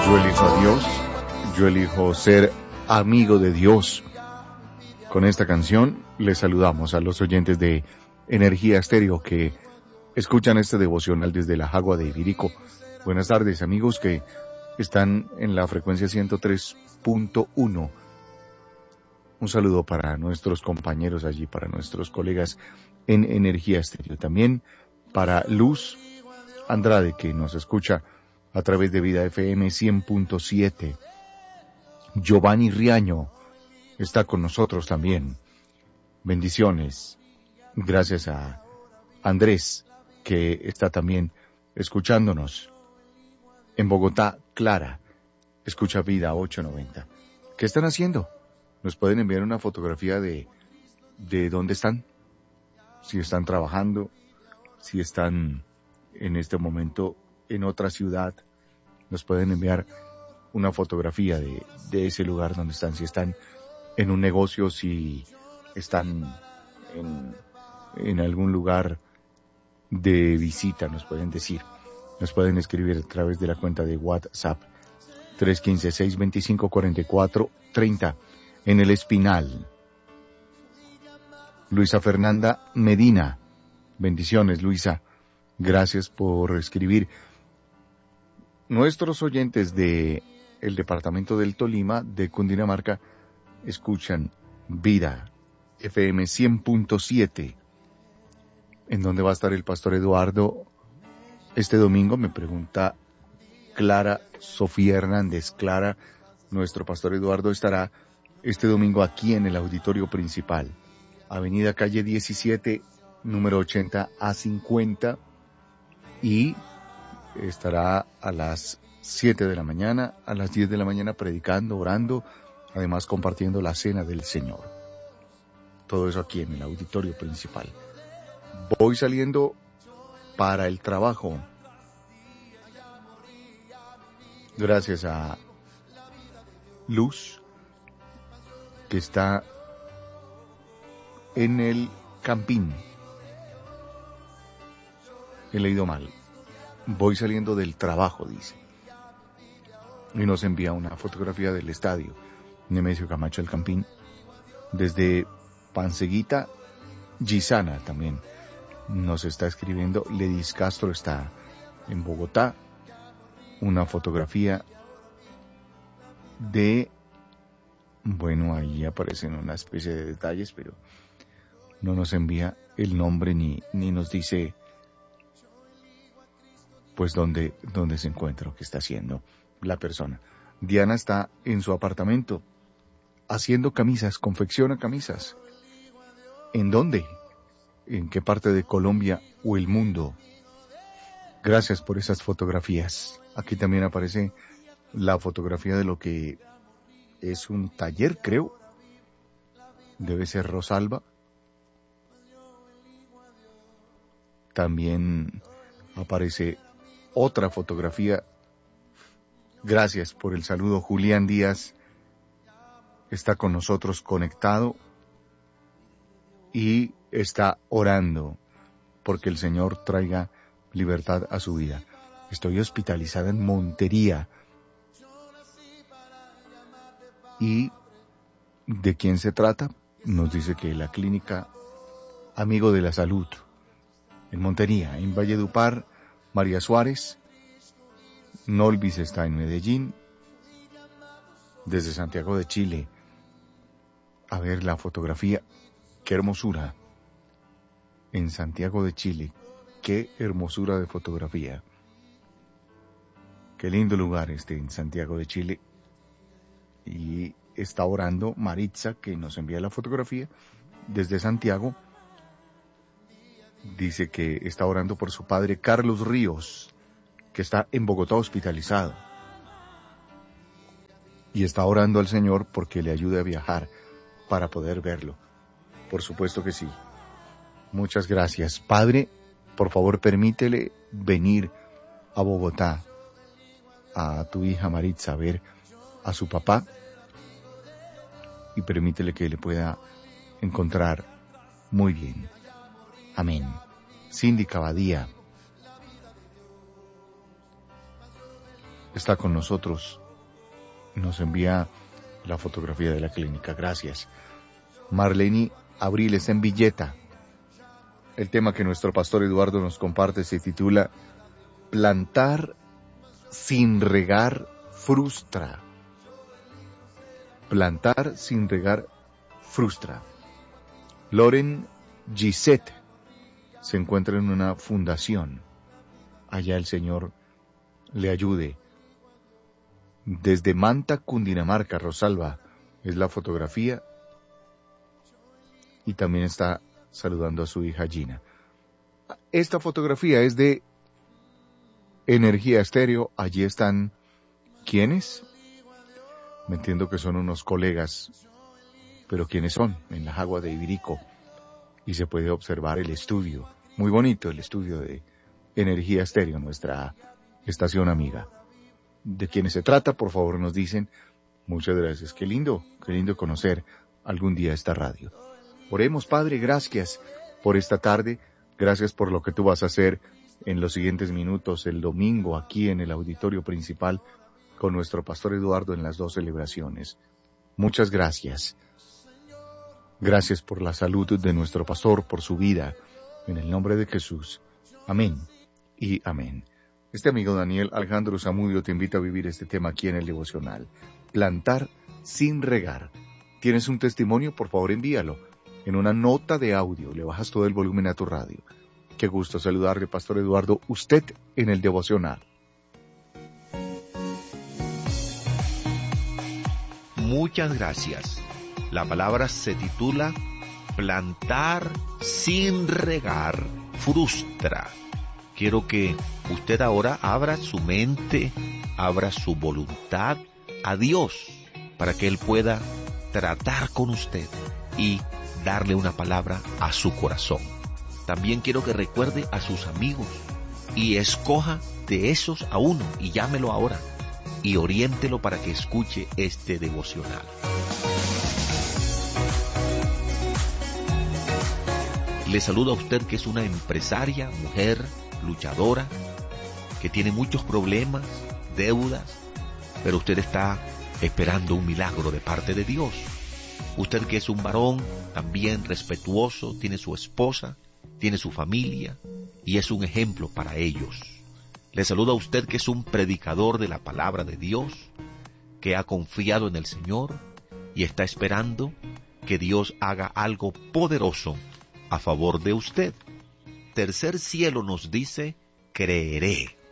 Yo elijo a Dios, yo elijo ser amigo de Dios. Con esta canción les saludamos a los oyentes de Energía Estéreo que escuchan este devocional desde la Jagua de Ibirico. Buenas tardes, amigos que están en la frecuencia 103.1. Un saludo para nuestros compañeros allí, para nuestros colegas en Energía Estéreo. También para Luz Andrade, que nos escucha a través de Vida FM 100.7. Giovanni Riaño está con nosotros también. Bendiciones. Gracias a Andrés, que está también escuchándonos. En Bogotá, Clara, escucha Vida 890. ¿Qué están haciendo? ¿Nos pueden enviar una fotografía de dónde están? Si están trabajando, si están en este momento en otra ciudad, nos pueden enviar una fotografía de ese lugar donde están, si están en un negocio, si están en algún lugar de visita, nos pueden decir. Nos pueden escribir a través de la cuenta de WhatsApp 315-625-4430 en El Espinal. Luisa Fernanda Medina, bendiciones, Luisa, gracias por escribir. Nuestros oyentes de el departamento del Tolima, de Cundinamarca, escuchan Vida FM 100.7. ¿En dónde va a estar el pastor Eduardo este domingo? Me pregunta Clara Sofía Hernández. Clara, nuestro pastor Eduardo estará este domingo aquí en el auditorio principal, Avenida Calle 17, número 80 a 50, y estará a las 7 de la mañana, a las 10 de la mañana predicando, orando, además compartiendo la cena del Señor. Todo eso aquí en el auditorio principal. Voy saliendo para el trabajo. Gracias a Luz, que está en el Campín. He leído mal. Voy saliendo del trabajo, dice. Y nos envía una fotografía del estadio Nemesio Camacho El Campín. Desde Panseguita, Gisana también nos está escribiendo. Ledis Castro está en Bogotá. Una fotografía de... Bueno, ahí aparecen una especie de detalles, pero no nos envía el nombre ni nos dice pues dónde se encuentra o qué está haciendo la persona. Diana está en su apartamento haciendo camisas, confecciona camisas. ¿En dónde? ¿En qué parte de Colombia o el mundo? Gracias por esas fotografías. Aquí también aparece la fotografía de lo que es un taller, creo. Debe ser Rosalba. También aparece otra fotografía. Gracias por el saludo. Julián Díaz está con nosotros conectado y está orando porque el Señor traiga libertad a su vida. Estoy hospitalizada en Montería. ¿Y de quién se trata? Nos dice que la clínica Amigo de la Salud en Montería, en Valledupar, María Suárez. Nolvis está en Medellín. Desde Santiago de Chile, a ver la fotografía. Qué hermosura. En Santiago de Chile, qué hermosura de fotografía. Qué lindo lugar este en Santiago de Chile. Y está orando Maritza, que nos envía la fotografía desde Santiago. Dice que está orando por su padre Carlos Ríos, que está en Bogotá hospitalizado. Y está orando al Señor porque le ayude a viajar para poder verlo. Por supuesto que sí. Muchas gracias. Padre, por favor permítele venir a Bogotá a tu hija Maritza a ver a su papá y permítele que le pueda encontrar muy bien. Amén. Cindy Cavadía. está con nosotros. Nos envía la fotografía de la clínica. Gracias. Marlene Abril está en Villeta. El tema que nuestro pastor Eduardo nos comparte se titula Plantar sin regar frustra. Plantar sin regar frustra. Loren Gisette se encuentra en una fundación. Allá el Señor le ayude. Desde Manta, Cundinamarca, Rosalba, es la fotografía. Y también está saludando a su hija Gina. Esta fotografía es de Energía Estéreo. Allí están, ¿quiénes? Me entiendo que son unos colegas, pero ¿quiénes son? En las aguas de Ibirico. Y se puede observar el estudio. Muy bonito el estudio de Energía Estéreo, nuestra estación amiga. ¿De quiénes se trata? Por favor nos dicen. Muchas gracias. Qué lindo conocer algún día esta radio. Oremos, Padre, gracias por esta tarde. Gracias por lo que tú vas a hacer en los siguientes minutos, el domingo, aquí en el auditorio principal, con nuestro pastor Eduardo en las 2 celebraciones. Muchas gracias. Gracias por la salud de nuestro pastor, por su vida, en el nombre de Jesús. Amén y amén. Este amigo Daniel Alejandro Zamudio te invita a vivir este tema aquí en el devocional. Plantar sin regar. ¿Tienes un testimonio? Por favor envíalo en una nota de audio. Le bajas todo el volumen a tu radio. Qué gusto saludarle, pastor Eduardo, usted en el devocional. Muchas gracias. La palabra se titula Plantar sin regar frustra. Quiero que usted ahora abra su mente, abra su voluntad a Dios para que Él pueda tratar con usted y darle una palabra a su corazón. También quiero que recuerde a sus amigos y escoja de esos a uno y llámelo ahora y oriéntelo para que escuche este devocional. Le saludo a usted que es una empresaria, mujer, luchadora, que tiene muchos problemas, deudas, pero usted está esperando un milagro de parte de Dios. Usted que es un varón también respetuoso, tiene su esposa, tiene su familia y es un ejemplo para ellos. Le saludo a usted que es un predicador de la palabra de Dios, que ha confiado en el Señor y está esperando que Dios haga algo poderoso a favor de usted. Tercer cielo nos dice, creeré.